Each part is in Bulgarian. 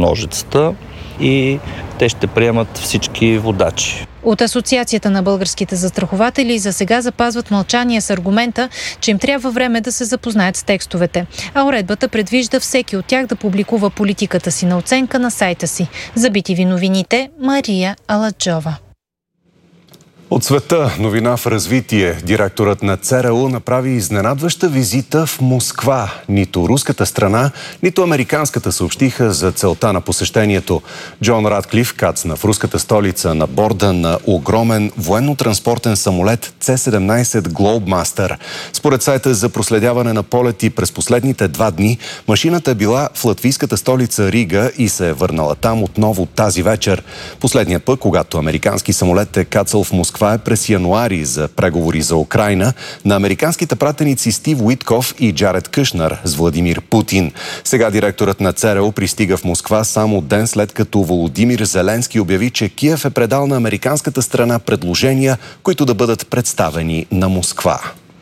ножицата и те ще приемат всички водачи. От Асоциацията на българските застрахователи за сега запазват мълчание с аргумента, че им трябва време да се запознаят с текстовете. А уредбата предвижда всеки от тях да публикува политиката си на оценка на сайта си. За BTV новините, Мария Аладжова. От света новина в развитие. Директорът на ЦРУ направи изненадваща визита в Москва. Нито руската страна, нито американската съобщиха за целта на посещението. Джон Радклиф кацна в руската столица на борда на огромен военно-транспортен самолет C-17 Globemaster. Според сайта за проследяване на полети през последните 2 дни, машината е била в латвийската столица Рига и се е върнала там отново тази вечер. Последният път, когато американски самолет е кацал в Москва, е през януари за преговори за Украйна на американските пратеници Стив Уитков и Джаред Кушнер с Владимир Путин. Сега директорът на ЦРУ пристига в Москва само ден след като Володимир Зеленски обяви, че Киев е предал на американската страна предложения, които да бъдат представени на Москва.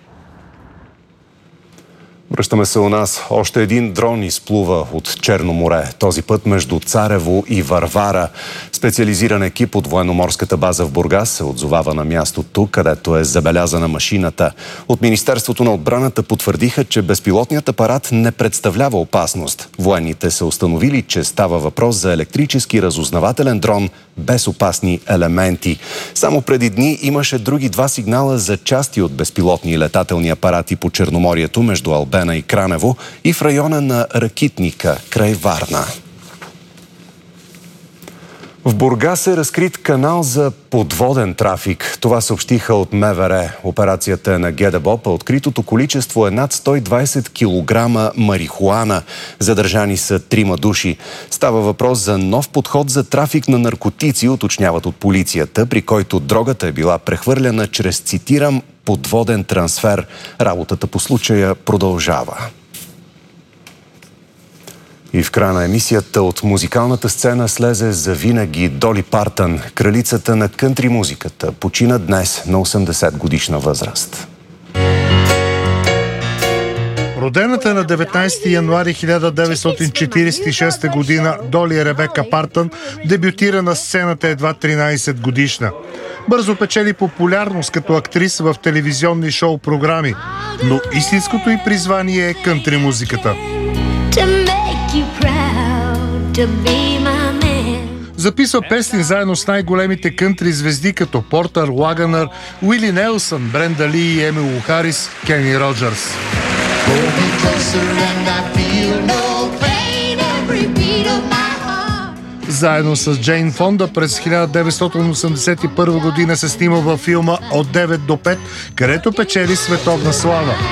Връщаме се у нас. Още един дрон изплува от Черно море. Този път между Царево и Варвара. Специализиран екип от военноморската база в Бургас се отзовава на мястото, където е забелязана машината. От Министерството на отбраната потвърдиха, че безпилотният апарат не представлява опасност. Военните са установили, че става въпрос за електрически разузнавателен дрон без опасни елементи. Само преди дни имаше други 2 сигнала за части от безпилотни летателни апарати по Черноморието между Албена и Кранево и в района на Ракитника, край Варна. В Бургас е разкрит канал за подводен трафик. Това съобщиха от МВР. Операцията е на ГДБОП. Откритото количество е над 120 кг марихуана. Задържани са 3 души. Става въпрос за нов подход за трафик на наркотици, уточняват от полицията, при който дрогата е била прехвърляна чрез, цитирам, подводен трансфер. Работата по случая продължава. И в края на емисията от музикалната сцена слезе завинаги Доли Партън, кралицата на кънтри музиката, почина днес на 80 годишна възраст. Родената на 19 януари 1946 година Доли Ребека Партън дебютира на сцената едва 13 годишна. Бързо печели популярност като актриса в телевизионни шоу-програми, но истинското й призвание е кънтри музиката. Записва песни заедно с най-големите кънтри звезди като Портър Лагънър, Уили Нелсън, Бренда Ли и Емил Харис, Кени Роджърс. Заедно с Джейн Фонда през 1981 година се снима във филма От 9 до 5, където печели световна слава.